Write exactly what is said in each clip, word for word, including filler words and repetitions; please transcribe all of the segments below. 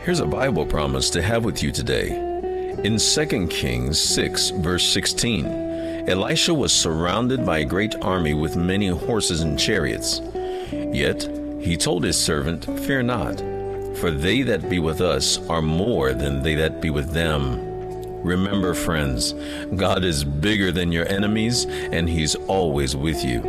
Here's a Bible promise to have with you today. In Second Kings six, verse sixteen, Elisha was surrounded by a great army with many horses and chariots. Yet he told his servant, "Fear not, for they that be with us are more than they that be with them." Remember, friends, God is bigger than your enemies, and He's always with you.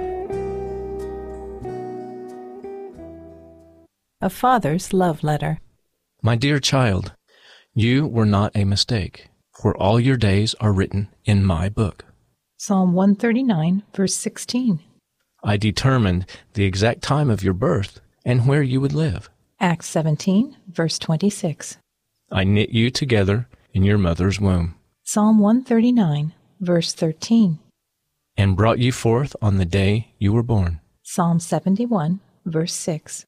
A Father's Love Letter. My dear child, you were not a mistake, for all your days are written in my book. Psalm one thirty-nine, verse sixteen. I determined the exact time of your birth and where you would live. Acts seventeen, verse twenty-six. I knit you together in your mother's womb. Psalm one thirty-nine, verse thirteen. And brought you forth on the day you were born. Psalm seventy-one, verse six.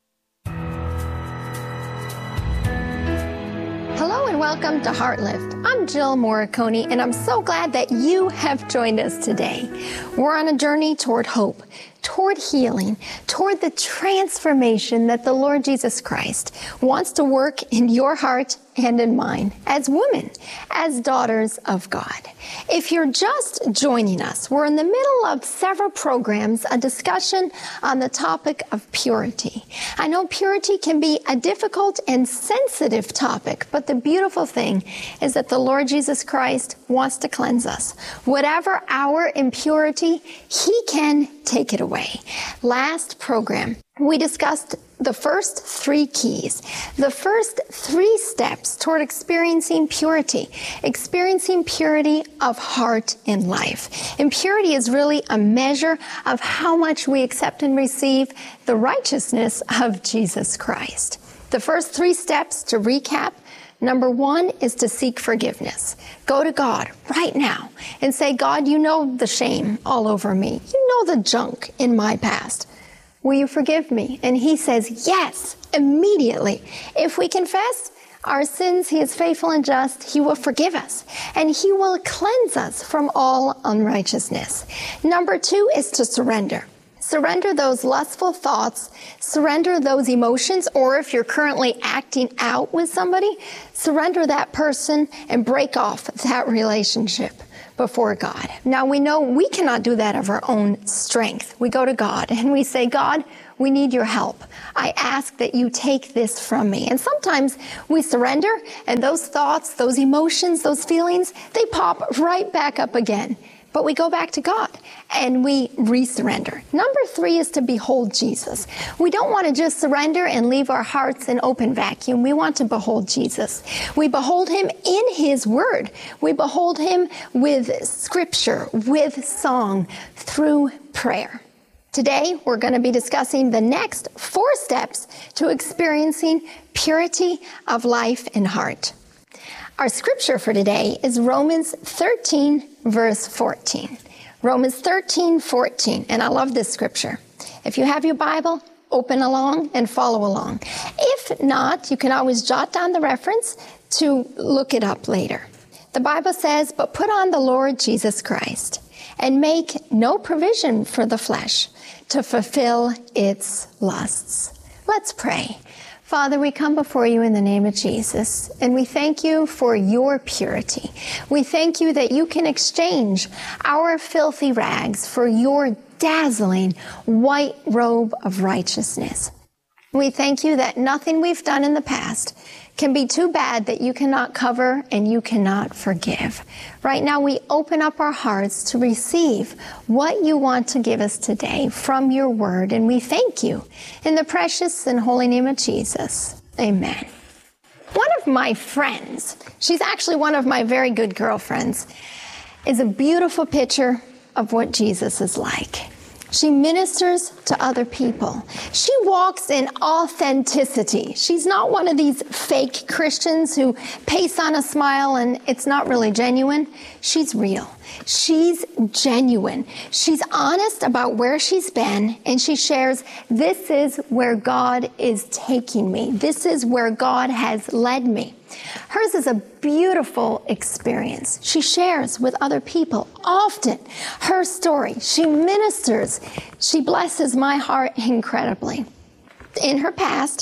Hello and welcome to HeartLift. I'm Jill Morricone, and I'm so glad that you have joined us today. We're on a journey toward hope, toward healing, toward the transformation that the Lord Jesus Christ wants to work in your heart and in mine as women, as daughters of God. If you're just joining us, we're in the middle of several programs, a discussion on the topic of purity. I know purity can be a difficult and sensitive topic, but the beautiful thing is that the Lord Jesus Christ wants to cleanse us. Whatever our impurity, He can take it away. Last program, we discussed the first three keys, the first three steps toward experiencing purity, experiencing purity of heart and life. And purity is really a measure of how much we accept and receive the righteousness of Jesus Christ. The first three steps, to recap: number one is to seek forgiveness. Go to God right now and say, "God, you know the shame all over me. You know the junk in my past. Will you forgive me?" And He says, yes, immediately. If we confess our sins, He is faithful and just. He will forgive us, and He will cleanse us from all unrighteousness. Number two is to surrender. Surrender those lustful thoughts, surrender those emotions, or if you're currently acting out with somebody, surrender that person and break off that relationship before God. Now, we know we cannot do that of our own strength. We go to God and we say, "God, we need your help. I ask that you take this from me." And sometimes we surrender, and those thoughts, those emotions, those feelings, they pop right back up again. But we go back to God and we resurrender. Number three is to behold Jesus. We don't want to just surrender and leave our hearts an open vacuum. We want to behold Jesus. We behold Him in His Word. We behold Him with Scripture, with song, through prayer. Today, we're going to be discussing the next four steps to experiencing purity of life and heart. Our scripture for today is Romans thirteen, verse fourteen. Romans thirteen, fourteen. And I love this scripture. If you have your Bible, open along and follow along. If not, you can always jot down the reference to look it up later. The Bible says, "But put on the Lord Jesus Christ, and make no provision for the flesh to fulfill its lusts." Let's pray. Father, we come before you in the name of Jesus, and we thank you for your purity. We thank you that you can exchange our filthy rags for your dazzling white robe of righteousness. We thank you that nothing we've done in the past can be too bad that you cannot cover and you cannot forgive. Right now, we open up our hearts to receive what you want to give us today from your word, and we thank you in the precious and holy name of Jesus. Amen. One of my friends, she's actually one of my very good girlfriends, is a beautiful picture of what Jesus is like. She ministers to other people. She walks in authenticity. She's not one of these fake Christians who paste on a smile and it's not really genuine. She's real. She's genuine. She's honest about where she's been, and she shares, "This is where God is taking me. This is where God has led me." Hers is a beautiful experience. She shares with other people often her story. She ministers. She blesses my heart incredibly. In her past,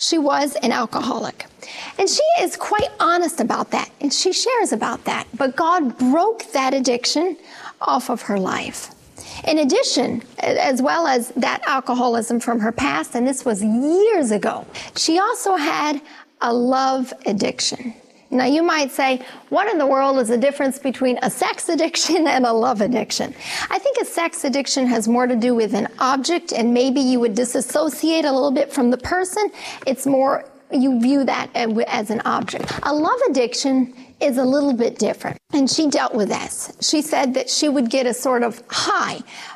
she was an alcoholic. And she is quite honest about that, and she shares about that. But God broke that addiction off of her life. In addition, as well as that alcoholism from her past, and this was years ago, she also had a love addiction. Now, you might say, what in the world is the difference between a sex addiction and a love addiction? I think a sex addiction has more to do with an object, and maybe you would disassociate a little bit from the person. It's more, you view that as an object. A love addiction is a little bit different, and she dealt with this. She said that she would get a sort of high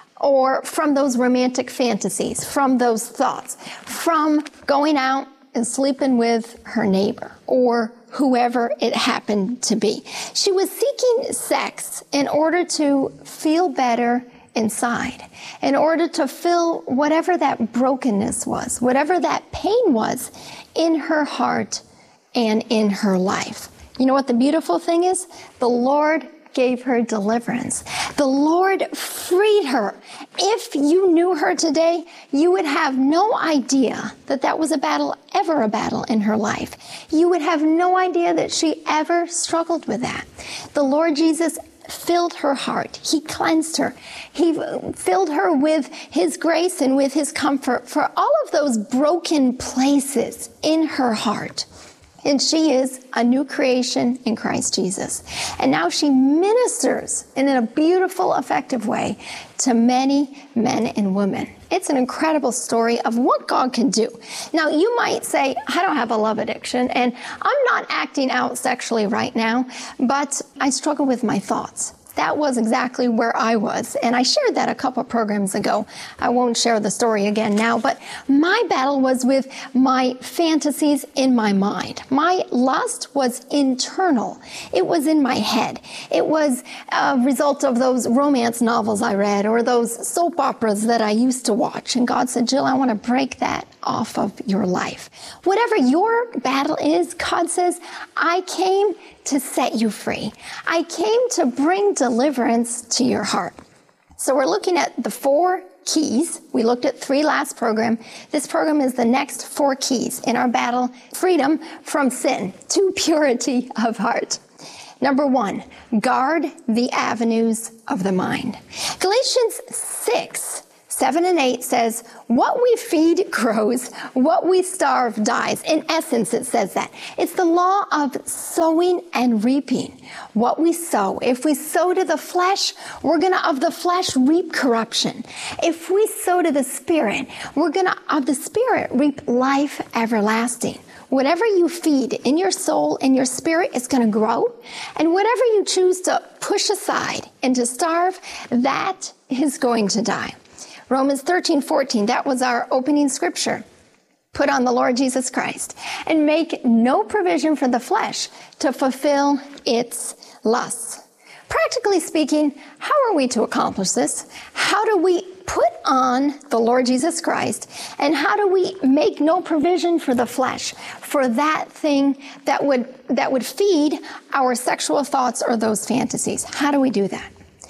or from those romantic fantasies, from those thoughts, from going out and sleeping with her neighbor or whoever it happened to be. She was seeking sex in order to feel better inside, in order to fill whatever that brokenness was, whatever that pain was in her heart and in her life. You know what the beautiful thing is? The Lord gave her deliverance. The Lord freed her. If you knew her today, you would have no idea that that was a battle, ever a battle in her life. You would have no idea that she ever struggled with that. The Lord Jesus filled her heart. He cleansed her. He filled her with His grace and with His comfort for all of those broken places in her heart. And she is a new creation in Christ Jesus. And now she ministers in a beautiful, effective way to many men and women. It's an incredible story of what God can do. Now, you might say, I don't have a love addiction, and I'm not acting out sexually right now, but I struggle with my thoughts. That was exactly where I was, and I shared that a couple of programs ago. I won't share the story again now, but my battle was with my fantasies in my mind. My lust was internal. It was in my head. It was a result of those romance novels I read or those soap operas that I used to watch, and God said, Jill, I want to break that off of your life. Whatever your battle is, God says, I came to set you free. I came to bring deliverance to your heart. So we're looking at the four keys. We looked at three last program. This program is the next four keys in our battle, freedom from sin to purity of heart. Number one, guard the avenues of the mind. Galatians six, seven and eight says, what we feed grows, what we starve dies. In essence, it says that. It's the law of sowing and reaping. What we sow. If we sow to the flesh, we're going to of the flesh reap corruption. If we sow to the Spirit, we're going to of the Spirit reap life everlasting. Whatever you feed in your soul and your spirit is going to grow. And whatever you choose to push aside and to starve, that is going to die. Romans thirteen fourteen, that was our opening scripture. Put on the Lord Jesus Christ and make no provision for the flesh to fulfill its lusts. Practically speaking, how are we to accomplish this? How do we put on the Lord Jesus Christ, and how do we make no provision for the flesh, for that thing that would that would feed our sexual thoughts or those fantasies? How do we do that?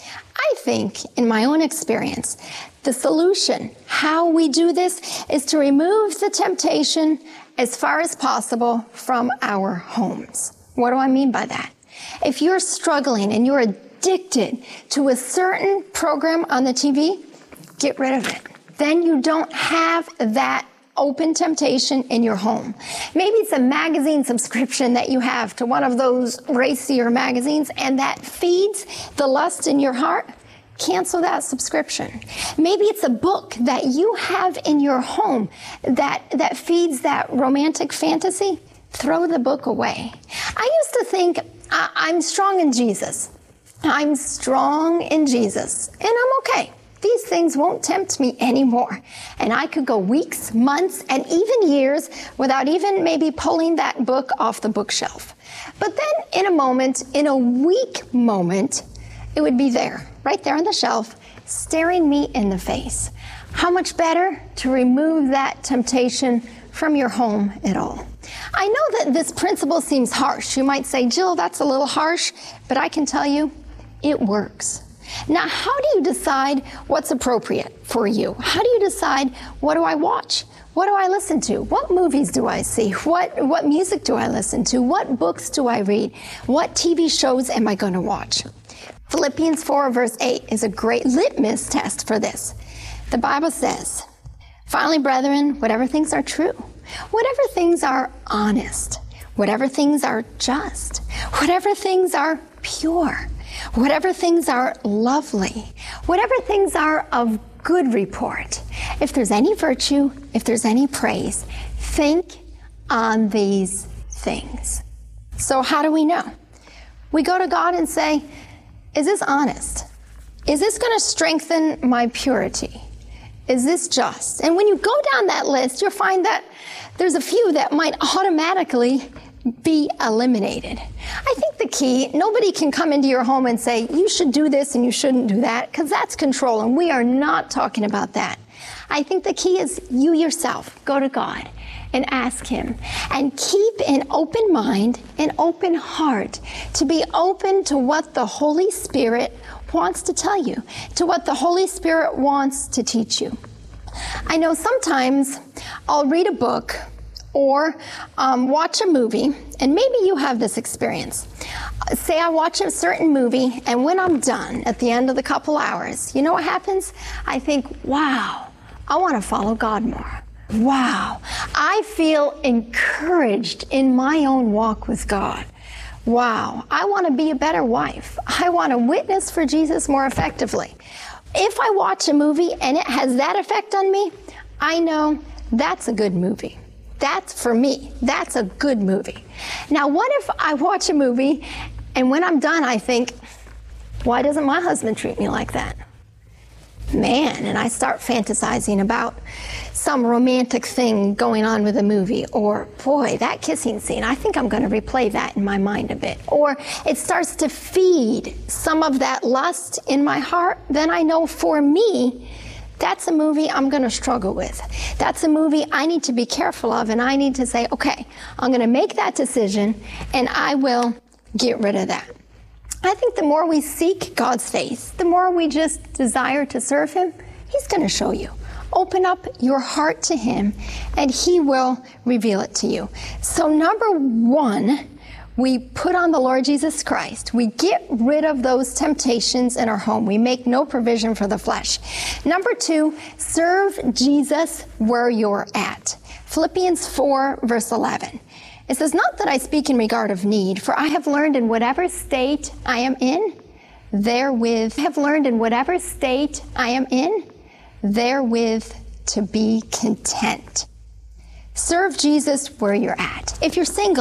I think, in my own experience, the solution, how we do this, is to remove the temptation as far as possible from our homes. What do I mean by that? If you're struggling and you're addicted to a certain program on the T V, get rid of it. Then you don't have that open temptation in your home. Maybe it's a magazine subscription that you have to one of those racier magazines, and that feeds the lust in your heart. Cancel that subscription. Maybe it's a book that you have in your home that, that feeds that romantic fantasy. Throw the book away. I used to think, I- I'm strong in Jesus. I'm strong in Jesus, and I'm okay. These things won't tempt me anymore. And I could go weeks, months, and even years without even maybe pulling that book off the bookshelf. But then in a moment, in a weak moment, it would be there, right there on the shelf, staring me in the face. How much better to remove that temptation from your home at all? I know that this principle seems harsh. You might say, Jill, that's a little harsh, but I can tell you, it works. Now, how do you decide what's appropriate for you? How do you decide, what do I watch? What do I listen to? What movies do I see? What, what music do I listen to? What books do I read? What T V shows am I going to watch? Philippians four verse eight is a great litmus test for this. The Bible says, finally, brethren, whatever things are true, whatever things are honest, whatever things are just, whatever things are pure, whatever things are lovely, whatever things are of good report, if there's any virtue, if there's any praise, think on these things. So how do we know? We go to God and say, is this honest? Is this going to strengthen my purity? Is this just? And when you go down that list, you'll find that there's a few that might automatically be eliminated. I think the key, nobody can come into your home and say, you should do this and you shouldn't do that, because that's control, and we are not talking about that. I think the key is you yourself go to God and ask Him, and keep an open mind, an open heart, to be open to what the Holy Spirit wants to tell you, to what the Holy Spirit wants to teach you. I know sometimes I'll read a book or um, watch a movie, and maybe you have this experience. Say I watch a certain movie, and when I'm done at the end of the couple hours, you know what happens? I think, wow, I want to follow God more. Wow, I feel encouraged in my own walk with God. Wow, I want to be a better wife. I want to witness for Jesus more effectively. If I watch a movie and it has that effect on me, I know that's a good movie. That's for me. That's a good movie. Now, what if I watch a movie and when I'm done, I think, why doesn't my husband treat me like that? Man, and I start fantasizing about some romantic thing going on with a movie, or boy, that kissing scene, I think I'm going to replay that in my mind a bit. Or it starts to feed some of that lust in my heart, then I know for me, that's a movie I'm going to struggle with. That's a movie I need to be careful of, and I need to say, okay, I'm going to make that decision, and I will get rid of that. I think the more we seek God's face, the more we just desire to serve Him, He's going to show you. Open up your heart to Him, and He will reveal it to you. So number one, we put on the Lord Jesus Christ. We get rid of those temptations in our home. We make no provision for the flesh. Number two, serve Jesus where you're at. Philippians four, verse eleven. It says, not that I speak in regard of need, for I have learned in whatever state I am in, therewith, I have learned in whatever state I am in, therewith to be content. Serve Jesus where you're at. If you're single,